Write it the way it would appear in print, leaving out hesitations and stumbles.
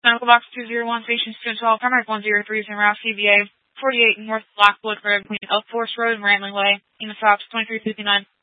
Medical Box 201, Station 212, Primary 103, San Rouse, CVA 48 North Blackwood Road, between Elk Forest Road and Rambling Way, in the stops 2359.